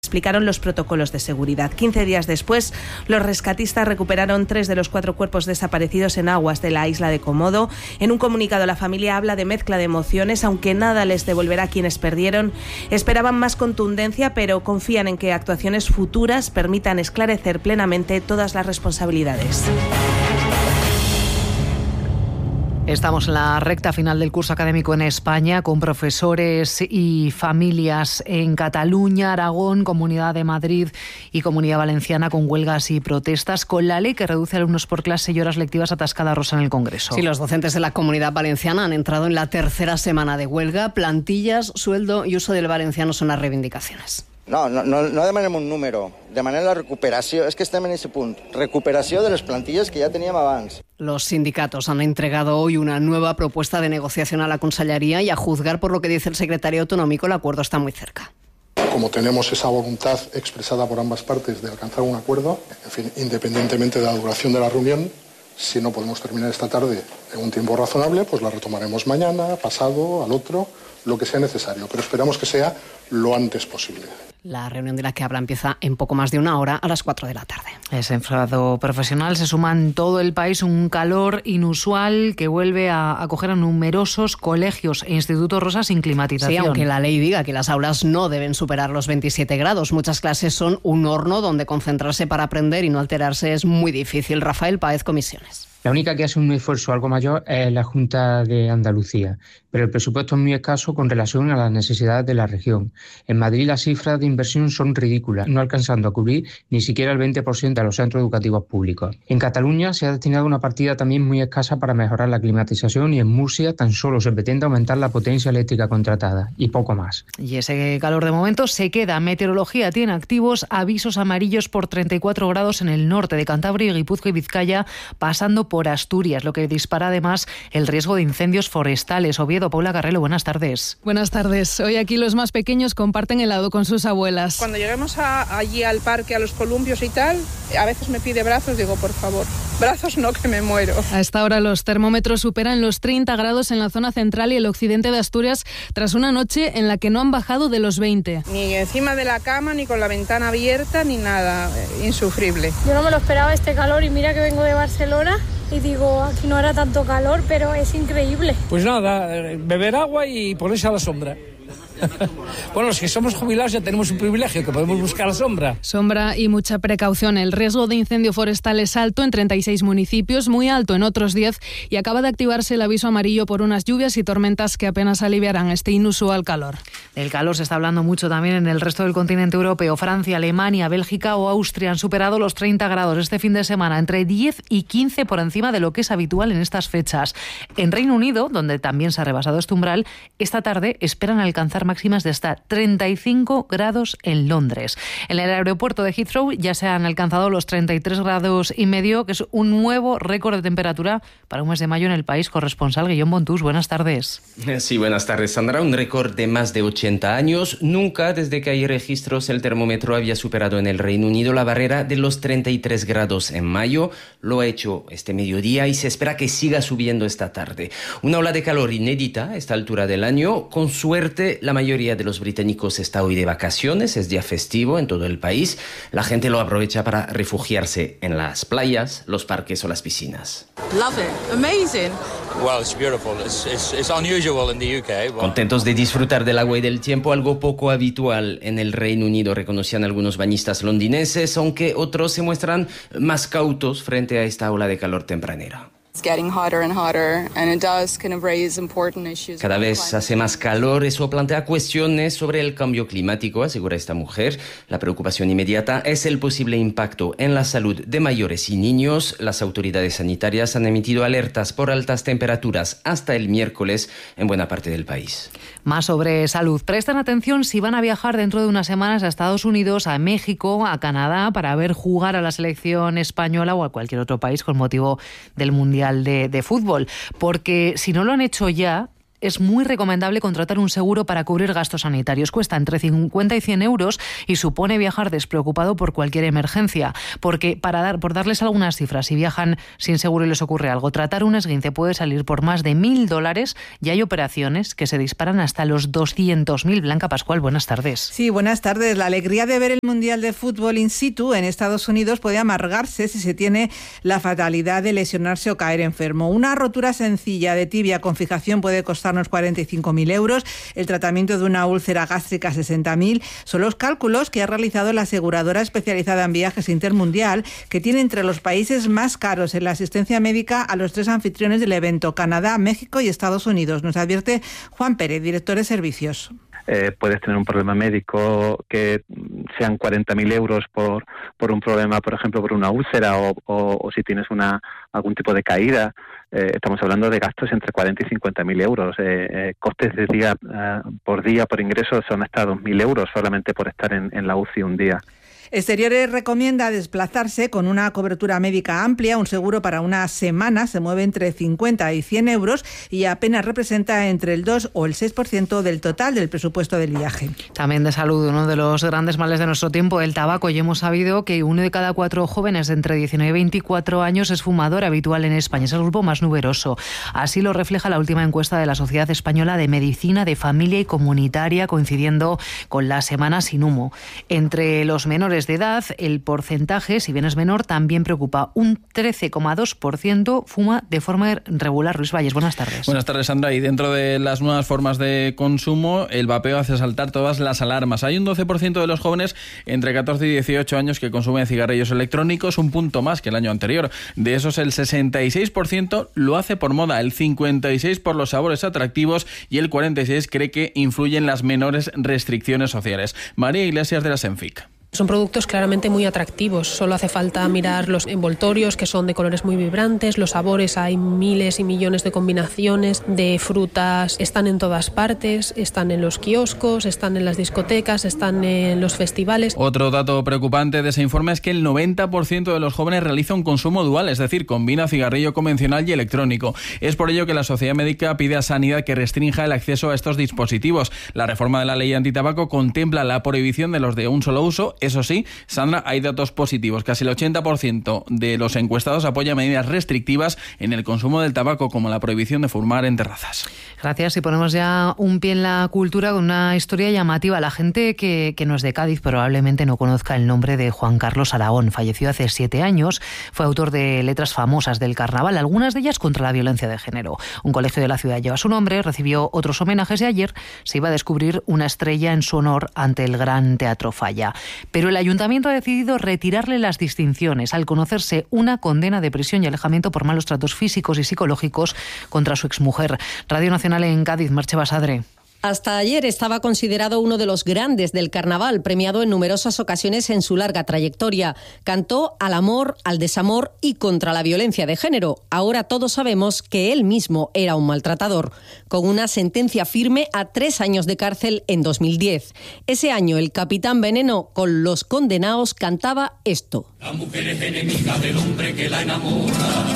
explicaron los protocolos de seguridad. 15 días después, los rescatistas recuperaron 3 de los 4 cuerpos desaparecidos en aguas de la isla de Komodo. En un comunicado, la familia habla de mezcla de emociones, aunque nada les devolverá a quienes perdieron. Esperaban más contundencia, pero confían en que actuaciones futuras permitan esclarecer plenamente todas las responsabilidades. Estamos en la recta final del curso académico en España, con profesores y familias en Cataluña, Aragón, Comunidad de Madrid y Comunidad Valenciana con huelgas y protestas, con la ley que reduce alumnos por clase y horas lectivas atascada, Rosa, en el Congreso. Sí, los docentes de la Comunidad Valenciana han entrado en la tercera semana de huelga. Plantillas, sueldo y uso del valenciano son las reivindicacions. No demanem un número, demanem la recuperació, és que estem en ese punt, recuperació de les plantilles que ja teníem abans. Los sindicatos han entregado hoy una nueva propuesta de negociación a la Consellería y, a juzgar por lo que dice el secretario autonómico, el acuerdo está muy cerca. Como tenemos esa voluntad expresada por ambas partes de alcanzar un acuerdo, en fin, independientemente de la duración de la reunión, si no podemos terminar esta tarde en un tiempo razonable, pues la retomaremos mañana, pasado, al otro, lo que sea necesario, pero esperamos que sea lo antes posible. La reunión de la que habla empieza en poco más de una hora, a las 4 de la tarde. Ese enfado profesional se suma en todo el país un calor inusual que vuelve a acoger a numerosos colegios e institutos, Rosa, sin climatización. Sí, aunque la ley diga que las aulas no deben superar los 27 grados. Muchas clases son un horno donde concentrarse para aprender y no alterarse es muy difícil. Rafael Páez, Comisiones. La única que hace un esfuerzo algo mayor es la Junta de Andalucía, pero el presupuesto es muy escaso con relación a las necesidades de la región. En Madrid las cifras de inversión son ridículas, no alcanzando a cubrir ni siquiera el 20% de los centros educativos públicos. En Cataluña se ha destinado una partida también muy escasa para mejorar la climatización y en Murcia tan solo se pretende aumentar la potencia eléctrica contratada y poco más. Y ese calor de momento se queda. Meteorología tiene activos avisos amarillos por 34 grados en el norte de Cantabria, Guipúzcoa y Vizcaya, pasando por Asturias, lo que dispara además el riesgo de incendios forestales. Oviedo, Paula Carrelo, buenas tardes. Buenas tardes. Hoy aquí los más pequeños comparten helado con sus abuelas. Cuando lleguemos allí al parque, a los columpios y tal, a veces me pide brazos, digo, por favor, brazos no, que me muero. A esta hora los termómetros superan los 30 grados en la zona central y el occidente de Asturias, tras una noche en la que no han bajado de los 20. Ni encima de la cama, ni con la ventana abierta, ni nada, insufrible. Yo no me lo esperaba este calor y mira que vengo de Barcelona. Y digo, aquí no hará tanto calor, pero es increíble. Pues nada, beber agua y ponerse a la sombra. Bueno, los que somos jubilados ya tenemos un privilegio, que podemos buscar la sombra. Sombra y mucha precaución. El riesgo de incendio forestal es alto en 36 municipios, muy alto en otros 10, y acaba de activarse el aviso amarillo por unas lluvias y tormentas que apenas aliviarán este inusual calor. El calor se está hablando mucho también en el resto del continente europeo. Francia, Alemania, Bélgica o Austria han superado los 30 grados este fin de semana, entre 10 y 15 por encima de lo que es habitual en estas fechas. En Reino Unido, donde también se ha rebasado este umbral, esta tarde esperan alcanzar máximas de hasta 35 grados en Londres. En el aeropuerto de Heathrow ya se han alcanzado los 33 grados y medio, que es un nuevo récord de temperatura para un mes de mayo en el país. Corresponsal Guillaume Bontús, buenas tardes. Sí, buenas tardes, Sandra. Un récord de más de 80 años. Nunca desde que hay registros el termómetro había superado en el Reino Unido la barrera de los 33 grados en mayo. Lo ha hecho este mediodía y se espera que siga subiendo esta tarde. Una ola de calor inédita a esta altura del año. Con suerte, la mayoría de los británicos está hoy de vacaciones, es día festivo en todo el país. La gente lo aprovecha para refugiarse en las playas, los parques o las piscinas. Love it. Amazing. Well, it's beautiful. It's unusual in the UK. Contentos de disfrutar del agua y del tiempo, algo poco habitual en el Reino Unido, reconocían algunos bañistas londinenses, aunque otros se muestran más cautos frente a esta ola de calor tempranera. Cada vez hace más calor, eso plantea cuestiones sobre el cambio climático, asegura esta mujer. La preocupación inmediata es el posible impacto en la salud de mayores y niños. Las autoridades sanitarias han emitido alertas por altas temperaturas hasta el miércoles en buena parte del país. Más sobre salud. Presten atención si van a viajar dentro de unas semanas a Estados Unidos, a México, a Canadá, para ver jugar a la selección española o a cualquier otro país con motivo del Mundial de fútbol. Porque si no lo han hecho ya, es muy recomendable contratar un seguro para cubrir gastos sanitarios. Cuesta entre 50 y 100 euros y supone viajar despreocupado por cualquier emergencia. Porque, por darles algunas cifras, si viajan sin seguro y les ocurre algo, tratar un esguince puede salir por más de $1.000 y hay operaciones que se disparan hasta los 200.000. Blanca Pascual, buenas tardes. Sí, buenas tardes. La alegría de ver el Mundial de Fútbol in situ en Estados Unidos puede amargarse si se tiene la fatalidad de lesionarse o caer enfermo. Una rotura sencilla de tibia con fijación puede costarnos 45.000 euros, el tratamiento de una úlcera gástrica 60.000. Son los cálculos que ha realizado la aseguradora especializada en viajes Intermundial, que tiene entre los países más caros en la asistencia médica a los 3 anfitriones del evento: Canadá, México y Estados Unidos. Nos advierte Juan Pérez, director de servicios. Puedes tener un problema médico que sean 40.000 euros por un problema, por ejemplo, por una úlcera o si tienes algún tipo de caída. Estamos hablando de gastos entre 40 y 50.000 euros. Costes de día por ingreso son hasta 2.000 euros solamente por estar en la UCI un día. Exteriores recomienda desplazarse con una cobertura médica amplia. Un seguro para una semana se mueve entre 50 y 100 euros y apenas representa entre el 2 o el 6% del total del presupuesto del viaje. También de salud, uno de los grandes males de nuestro tiempo, el tabaco. Y hemos sabido que 1 de cada 4 jóvenes de entre 19 y 24 años es fumador habitual en España. Es el grupo más numeroso. Así lo refleja la última encuesta de la Sociedad Española de Medicina de Familia y Comunitaria, coincidiendo con la Semana Sin Humo. Entre los menores de edad, el porcentaje, si bien es menor, también preocupa. Un 13,2% fuma de forma irregular. Luis Valles, buenas tardes. Buenas tardes, Sandra. Y dentro de las nuevas formas de consumo, el vapeo hace saltar todas las alarmas. Hay un 12% de los jóvenes entre 14 y 18 años que consumen cigarrillos electrónicos, un punto más que el año anterior. De esos, el 66% lo hace por moda, el 56% por los sabores atractivos y el 46% cree que influyen las menores restricciones sociales. María Iglesias de la Senfic. Son productos claramente muy atractivos, solo hace falta mirar los envoltorios, que son de colores muy vibrantes, los sabores, hay miles y millones de combinaciones de frutas, están en todas partes, están en los kioscos, están en las discotecas, están en los festivales. Otro dato preocupante de ese informe es que el 90% de los jóvenes realiza un consumo dual, es decir, combina cigarrillo convencional y electrónico. Es por ello que la Sociedad Médica pide a Sanidad que restrinja el acceso a estos dispositivos. La reforma de la ley antitabaco contempla la prohibición de los de un solo uso. Eso sí, Sandra, hay datos positivos. Casi el 80% de los encuestados apoya medidas restrictivas en el consumo del tabaco, como la prohibición de fumar en terrazas. Gracias. Y ponemos ya un pie en la cultura con una historia llamativa. La gente que no es de Cádiz probablemente no conozca el nombre de Juan Carlos Aragón. Falleció hace 7 años. Fue autor de letras famosas del carnaval, algunas de ellas contra la violencia de género. Un colegio de la ciudad lleva su nombre, recibió otros homenajes y ayer se iba a descubrir una estrella en su honor ante el Gran Teatro Falla. Pero el ayuntamiento ha decidido retirarle las distinciones al conocerse una condena de prisión y alejamiento por malos tratos físicos y psicológicos contra su exmujer. Radio Nacional en Cádiz, Merche Basadre. Hasta ayer estaba considerado uno de los grandes del carnaval, premiado en numerosas ocasiones en su larga trayectoria. Cantó al amor, al desamor y contra la violencia de género. Ahora todos sabemos que él mismo era un maltratador, con una sentencia firme a 3 años de cárcel en 2010. Ese año el Capitán Veneno con Los Condenaos cantaba esto. La mujer es enemiga del hombre que la enamora.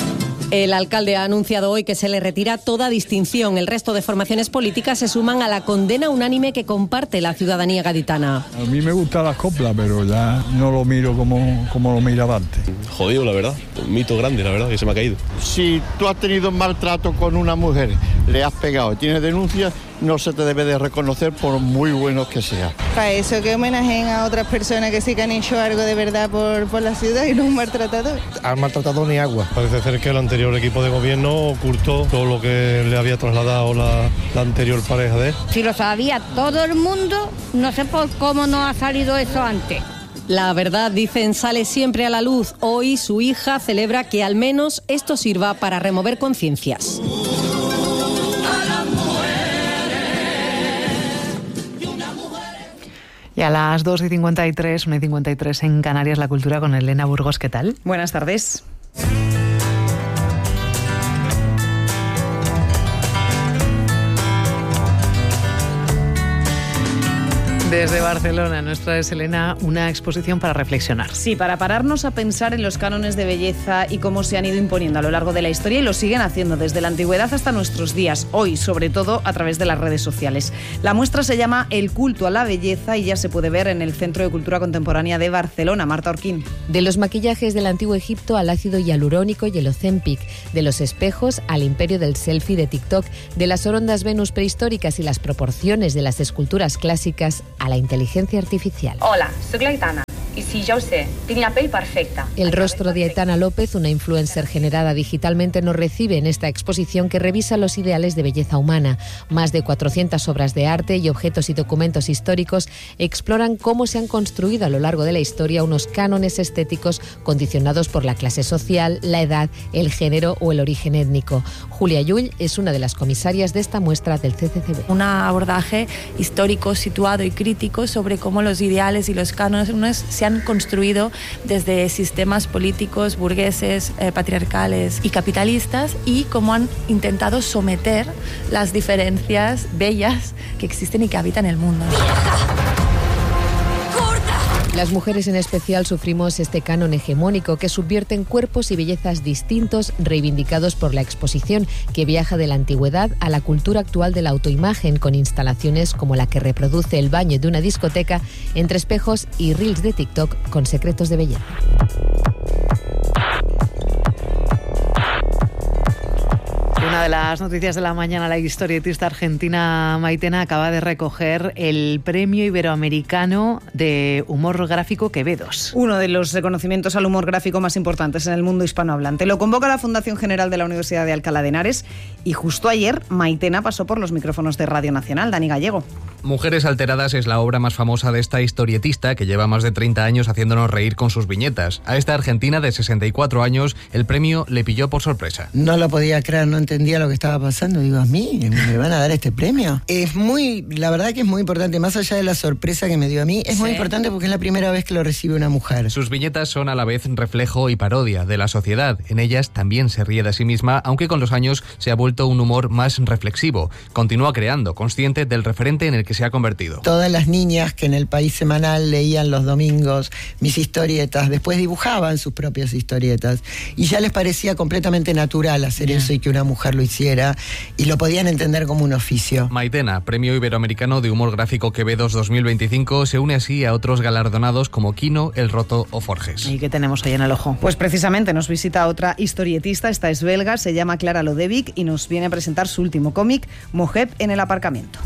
El alcalde ha anunciado hoy que se le retira toda distinción. El resto de formaciones políticas se suman a la condena unánime que comparte la ciudadanía gaditana. A mí me gustan las coplas, pero ya no lo miro como lo miraba antes. Jodido, la verdad. Un mito grande, la verdad, que se me ha caído. Si tú has tenido maltrato con una mujer, le has pegado y tienes denuncias, no se te debe de reconocer por muy buenos que sea. Para eso que homenajeen a otras personas que sí que han hecho algo de verdad por la ciudad y no un maltratador. Al maltratador ni agua. Parece ser que el anterior equipo de gobierno ocultó todo lo que le había trasladado la anterior pareja de él. Si lo sabía todo el mundo, no sé por cómo no ha salido eso antes. La verdad, dicen, sale siempre a la luz. Hoy su hija celebra que al menos esto sirva para remover conciencias. Y a las 2:53, 1:53 en Canarias, la cultura con Elena Burgos. ¿Qué tal? Buenas tardes. Desde Barcelona nos trae, Elena, una exposición para reflexionar. Sí, para pararnos a pensar en los cánones de belleza y cómo se han ido imponiendo a lo largo de la historia y lo siguen haciendo desde la antigüedad hasta nuestros días, hoy sobre todo a través de las redes sociales. La muestra se llama El culto a la belleza y ya se puede ver en el Centro de Cultura Contemporánea de Barcelona. Marta Orquín. De los maquillajes del antiguo Egipto al ácido hialurónico y el Ozempic, de los espejos al imperio del selfie de TikTok, de las orondas Venus prehistóricas y las proporciones de las esculturas clásicas a la inteligencia artificial. Hola, soy Aitana. Y sí, ja ho sé, tinc la pell perfecta. El rostro de Aitana López, una influencer generada digitalmente, nos recibe en esta exposición que revisa los ideales de belleza humana. Más de 400 obras de arte y objetos y documentos históricos exploran cómo se han construido a lo largo de la historia unos cánones estéticos condicionados por la clase social, la edad, el género o el origen étnico. Julia Llull es una de las comisarias de esta muestra del CCCB. Un abordaje histórico, situado y crítico sobre cómo los ideales y los cánones se han construido desde sistemas políticos, burgueses, patriarcales y capitalistas y cómo han intentado someter las diferencias bellas que existen y que habitan el mundo. Las mujeres en especial sufrimos este canon hegemónico que subvierte en cuerpos y bellezas distintos reivindicados por la exposición que viaja de la antigüedad a la cultura actual de la autoimagen con instalaciones como la que reproduce el baño de una discoteca entre espejos y reels de TikTok con secretos de belleza. Una de las noticias de la mañana, la historietista argentina Maitena acaba de recoger el Premio Iberoamericano de Humor Gráfico Quevedos. Uno de los reconocimientos al humor gráfico más importantes en el mundo hispanohablante. Lo convoca la Fundación General de la Universidad de Alcalá de Henares y justo ayer Maitena pasó por los micrófonos de Radio Nacional. Dani Gallego. Mujeres alteradas es la obra más famosa de esta historietista que lleva más de 30 años haciéndonos reír con sus viñetas. A esta argentina de 64 años el premio le pilló por sorpresa. No lo podía creer, no entendía lo que estaba pasando. Digo, ¿a mí me van a dar este premio? La verdad que es muy importante, más allá de la sorpresa que me dio a mí, es muy importante porque es la primera vez que lo recibe una mujer. Sus viñetas son a la vez reflejo y parodia de la sociedad. En ellas también se ríe de sí misma, aunque con los años se ha vuelto un humor más reflexivo. Continúa creando, consciente del referente en el que se ha convertido. Todas las niñas que en el País Semanal leían los domingos mis historietas, después dibujaban sus propias historietas y ya les parecía completamente natural hacer eso y que una mujer lo hiciera y lo podían entender como un oficio. Maitena, Premio Iberoamericano de Humor Gráfico Quevedos 2025, se une así a otros galardonados como Quino, El Roto o Forges. ¿Y qué tenemos hoy en el ojo? Pues precisamente nos visita otra historietista, esta es belga, se llama Clara Lodevic y nos viene a presentar su último cómic, Mojeb en el aparcamiento.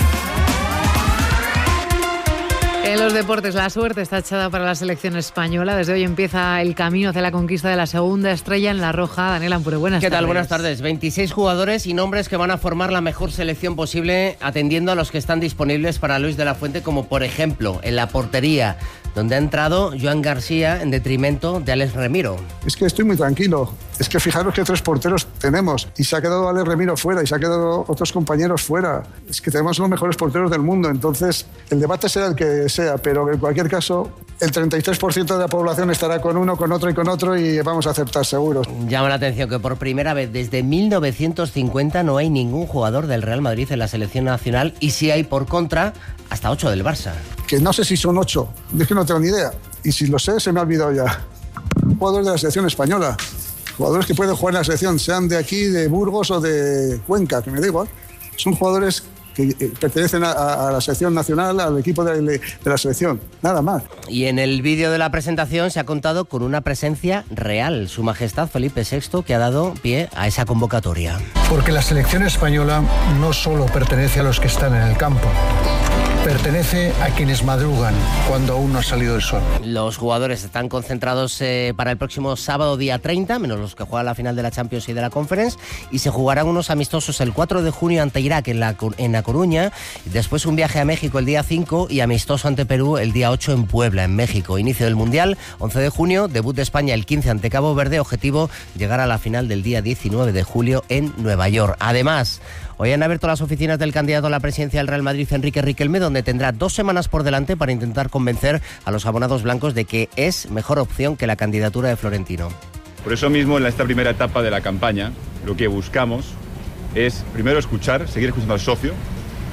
En los deportes, la suerte está echada para la selección española. Desde hoy empieza el camino hacia la conquista de la segunda estrella en la roja. Daniel Ampure, buenas tardes. ¿Qué tal? Buenas tardes. 26 jugadores y nombres que van a formar la mejor selección posible, atendiendo a los que están disponibles para Luis de la Fuente, como por ejemplo en la portería, donde ha entrado Joan García en detrimento de Alex Remiro. Es que estoy muy tranquilo. Es que fijaros que 3 porteros tenemos y se ha quedado Alex Remiro fuera y se ha quedado otros compañeros fuera. Es que tenemos los mejores porteros del mundo, entonces el debate será el que sea, pero en cualquier caso el 33% de la población estará con uno, con otro y vamos a aceptar seguros. Llama la atención que por primera vez desde 1950 no hay ningún jugador del Real Madrid en la selección nacional y sí hay por contra hasta 8 del Barça. Que no sé si son 8, es que no tengo ni idea y si lo sé se me ha olvidado ya. Jugadores de la selección española. Jugadores que pueden jugar en la selección, sean de aquí, de Burgos o de Cuenca, que me da igual. Son jugadores que pertenecen a la selección nacional, al equipo de la selección, nada más. Y en el vídeo de la presentación se ha contado con una presencia real, Su Majestad Felipe VI, que ha dado pie a esa convocatoria. Porque la selección española no solo pertenece a los que están en el campo, pertenece a quienes madrugan cuando aún no ha salido el sol. Los jugadores están concentrados para el próximo sábado día 30, menos los que juegan la final de la Champions y de la Conference, y se jugarán unos amistosos el 4 de junio ante Irak en La Coruña, y después un viaje a México el día 5 y amistoso ante Perú el día 8 en Puebla, en México. Inicio del Mundial, 11 de junio, debut de España el 15 ante Cabo Verde, objetivo llegar a la final del día 19 de julio en Nueva York. Además, hoy han abierto las oficinas del candidato a la presidencia del Real Madrid, Enrique Riquelme, donde tendrá 2 semanas por delante para intentar convencer a los abonados blancos de que es mejor opción que la candidatura de Florentino. Por eso mismo, en esta primera etapa de la campaña, lo que buscamos es, primero, seguir escuchando al socio,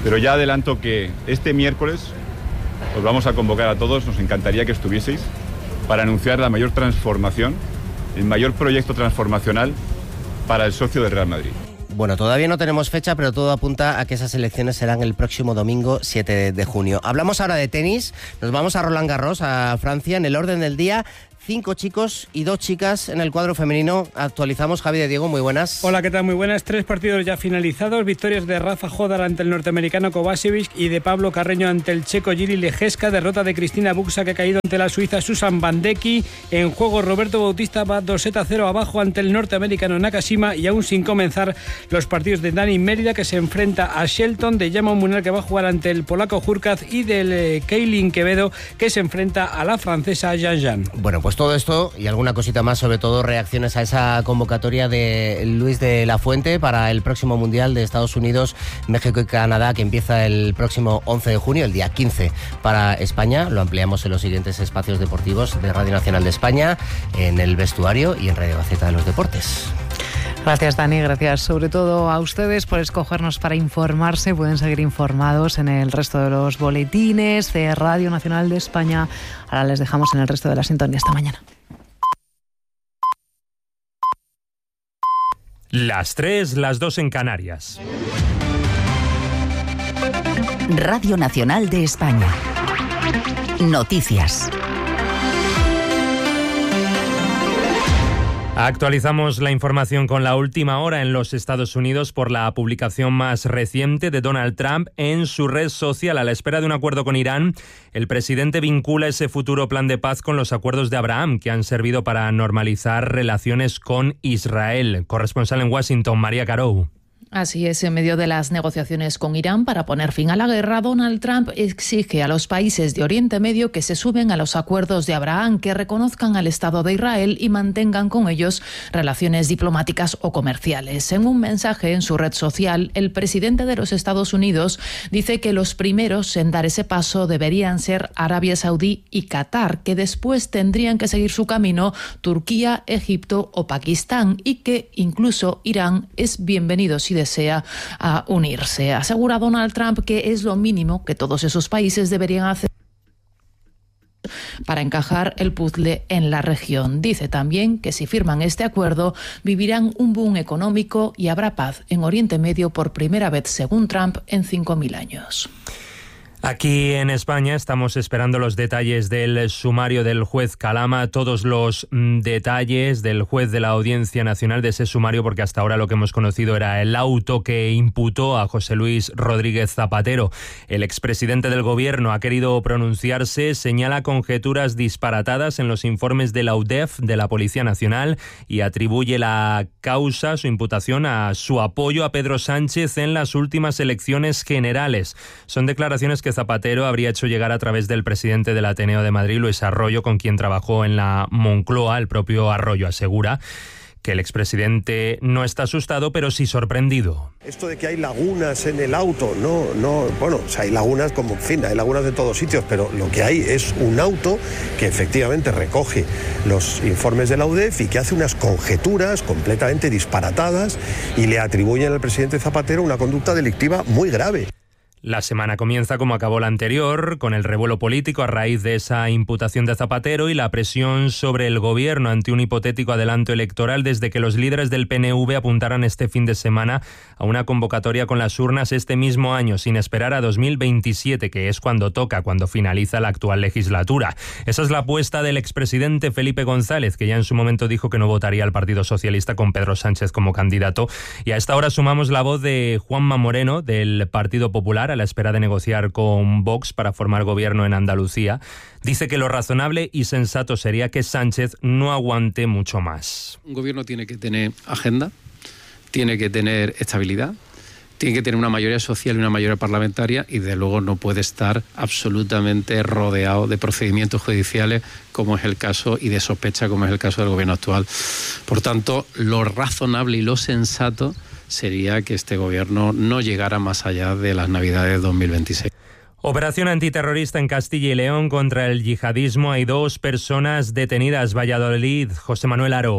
Pero ya adelanto que este miércoles os vamos a convocar a todos, nos encantaría que estuvieseis, para anunciar la mayor transformación, el mayor proyecto transformacional para el socio del Real Madrid. Bueno, todavía no tenemos fecha, pero todo apunta a que esas elecciones serán el próximo domingo 7 de junio. Hablamos ahora de tenis, nos vamos a Roland Garros, a Francia. En el orden del día, 5 chicos y 2 chicas en el cuadro femenino. Actualizamos, Javi de Diego, muy buenas. Hola, ¿qué tal? Muy buenas. 3 partidos ya finalizados. Victorias de Rafa Jodar ante el norteamericano Kovacevic y de Pablo Carreño ante el checo Jiri Lejeska. Derrota de Cristina Buxa, que ha caído ante la suiza Susan Bandecki. En juego, Roberto Bautista va 2-0 abajo ante el norteamericano Nakashima, y aún sin comenzar los partidos de Dani Mérida, que se enfrenta a Shelton, de Jamon Munar, que va a jugar ante el polaco Hurkacz, y del Keilin Quevedo, que se enfrenta a la francesa Jean Jean. Bueno, pues todo esto y alguna cosita más, sobre todo reacciones a esa convocatoria de Luis de la Fuente para el próximo Mundial de Estados Unidos, México y Canadá, que empieza el próximo 11 de junio, el día 15 para España. Lo ampliamos en los siguientes espacios deportivos de Radio Nacional de España, en El Vestuario y en Radio Gaceta de los Deportes. Gracias, Dani, gracias sobre todo a ustedes por escogernos para informarse. Pueden seguir informados en el resto de los boletines de Radio Nacional de España. Ahora les dejamos en el resto de la sintonía. Hasta mañana. Las 3, las 2 en Canarias. Radio Nacional de España. Noticias. Actualizamos la información con la última hora en los Estados Unidos por la publicación más reciente de Donald Trump en su red social. A la espera de un acuerdo con Irán, el presidente vincula ese futuro plan de paz con los acuerdos de Abraham, que han servido para normalizar relaciones con Israel. Corresponsal en Washington, María Carou. Así es, en medio de las negociaciones con Irán para poner fin a la guerra, Donald Trump exige a los países de Oriente Medio que se sumen a los acuerdos de Abraham, que reconozcan al Estado de Israel y mantengan con ellos relaciones diplomáticas o comerciales. En un mensaje en su red social, el presidente de los Estados Unidos dice que los primeros en dar ese paso deberían ser Arabia Saudí y Qatar, que después tendrían que seguir su camino Turquía, Egipto o Pakistán, y que incluso Irán es bienvenido si desea unirse. Asegura Donald Trump que es lo mínimo que todos esos países deberían hacer para encajar el puzzle en la región. Dice también que si firman este acuerdo vivirán un boom económico y habrá paz en Oriente Medio por primera vez, según Trump, en 5.000 años. Aquí en España estamos esperando los detalles del sumario del juez Calama, todos los detalles del juez de la Audiencia Nacional de ese sumario, porque hasta ahora lo que hemos conocido era el auto que imputó a José Luis Rodríguez Zapatero. El expresidente del Gobierno ha querido pronunciarse, señala conjeturas disparatadas en los informes de la UDEF, de la Policía Nacional, y atribuye la causa, su imputación, a su apoyo a Pedro Sánchez en las últimas elecciones generales. Son declaraciones que Zapatero habría hecho llegar a través del presidente del Ateneo de Madrid, Luis Arroyo, con quien trabajó en la Moncloa. El propio Arroyo asegura que el expresidente no está asustado, pero sí sorprendido. Esto de que hay lagunas en el auto, bueno, o sea, hay lagunas como, en fin, hay lagunas de todos sitios, pero lo que hay es un auto que efectivamente recoge los informes de la UDEF y que hace unas conjeturas completamente disparatadas y le atribuyen al presidente Zapatero una conducta delictiva muy grave. La semana comienza como acabó la anterior, con el revuelo político a raíz de esa imputación de Zapatero y la presión sobre el gobierno ante un hipotético adelanto electoral, desde que los líderes del PNV apuntaran este fin de semana a una convocatoria con las urnas este mismo año, sin esperar a 2027, que es cuando toca, cuando finaliza la actual legislatura. Esa es la apuesta del expresidente Felipe González, que ya en su momento dijo que no votaría al Partido Socialista con Pedro Sánchez como candidato. Y a esta hora sumamos la voz de Juanma Moreno, del Partido Popular, a la espera de negociar con Vox para formar gobierno en Andalucía. Dice que lo razonable y sensato sería que Sánchez no aguante mucho más. Un gobierno tiene que tener agenda, tiene que tener estabilidad, tiene que tener una mayoría social y una mayoría parlamentaria, y de luego no puede estar absolutamente rodeado de procedimientos judiciales, como es el caso, y de sospecha, como es el caso del gobierno actual. Por tanto, lo razonable y lo sensato sería que este gobierno no llegara más allá de las Navidades de 2026. Operación antiterrorista en Castilla y León contra el yihadismo. Hay 2 personas detenidas. Valladolid, José Manuel Aro.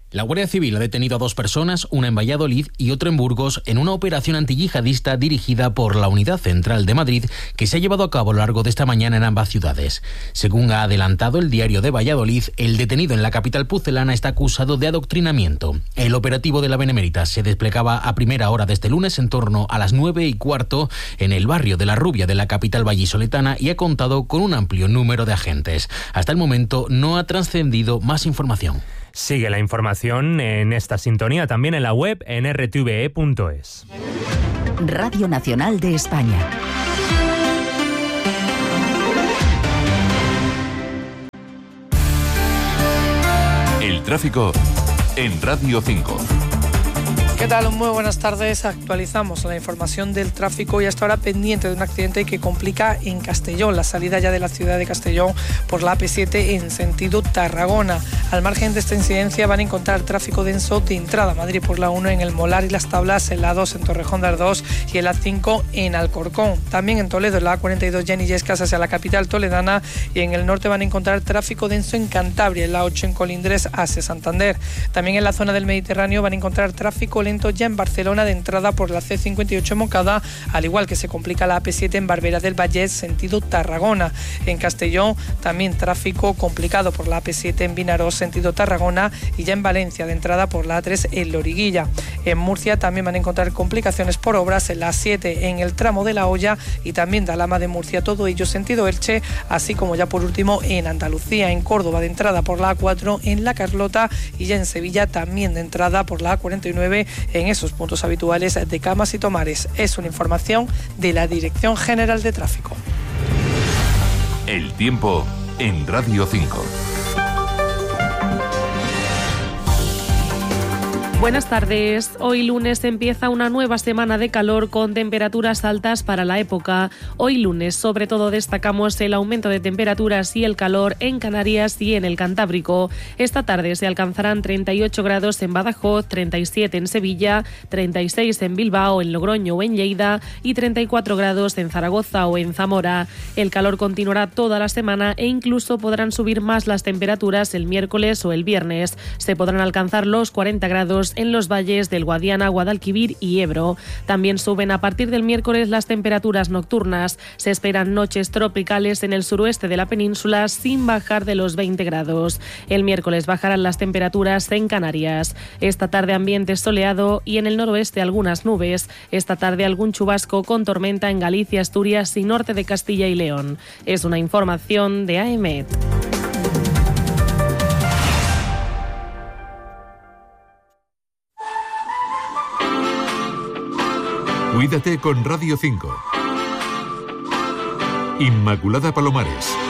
La Guardia Civil ha detenido a 2 personas, una en Valladolid y otra en Burgos, en una operación antiyihadista dirigida por la Unidad Central de Madrid, que se ha llevado a cabo a lo largo de esta mañana en ambas ciudades. Según ha adelantado el Diario de Valladolid, el detenido en la capital pucelana está acusado de adoctrinamiento. El operativo de la Benemérita se desplegaba a primera hora de este lunes en torno a las 9:15 en el barrio de La Rubia de la capital vallisoletana y ha contado con un amplio número de agentes. Hasta el momento no ha trascendido más información. Sigue la información en esta sintonía, también en la web en rtve.es. Radio Nacional de España. El tráfico en Radio 5. ¿Qué tal? Muy buenas tardes. Actualizamos la información del tráfico y hasta ahora pendiente de un accidente que complica en Castellón, la salida ya de la ciudad de Castellón por la AP7 en sentido Tarragona. Al margen de esta incidencia van a encontrar tráfico denso de entrada a Madrid por la 1 en el Molar y las Tablas, en la 2 en Torrejón de Ardoz y en la 5 en Alcorcón. También en Toledo, en la A42 ya en Illescas hacia la capital toledana, y en el norte van a encontrar tráfico denso en Cantabria, en la 8 en Colindres hacia Santander. También en la zona del Mediterráneo van a encontrar tráfico lento ya en Barcelona de entrada por la C58 en Moncada, al igual que se complica la AP7 en Barberá del Vallès sentido Tarragona. En Castellón también tráfico complicado por la AP7 en Vinarós sentido Tarragona y ya en Valencia de entrada por la A3 en Loriguilla. En Murcia también van a encontrar complicaciones por obras en la 7 en el tramo de La Hoya y también de Alhama de Murcia, todo ello sentido Elche, así como ya por último en Andalucía, en Córdoba de entrada por la A4 en La Carlota y ya en Sevilla también de entrada por la A49 en esos puntos habituales de Camas y Tomares. Es una información de la Dirección General de Tráfico. El tiempo en Radio 5. Buenas tardes. Hoy lunes empieza una nueva semana de calor con temperaturas altas para la época. Hoy lunes sobre todo destacamos el aumento de temperaturas y el calor en Canarias y en el Cantábrico. Esta tarde se alcanzarán 38 grados en Badajoz, 37 en Sevilla, 36 en Bilbao, en Logroño o en Lleida y 34 grados en Zaragoza o en Zamora. El calor continuará toda la semana e incluso podrán subir más las temperaturas el miércoles o el viernes. Se podrán alcanzar los 40 grados en los valles del Guadiana, Guadalquivir y Ebro. También suben a partir del miércoles las temperaturas nocturnas. Se esperan noches tropicales en el suroeste de la península sin bajar de los 20 grados. El miércoles bajarán las temperaturas en Canarias. Esta tarde ambiente soleado y en el noroeste algunas nubes. Esta tarde algún chubasco con tormenta en Galicia, Asturias y norte de Castilla y León. Es una información de AEMET. Cuídate con Radio 5. Inmaculada Palomares.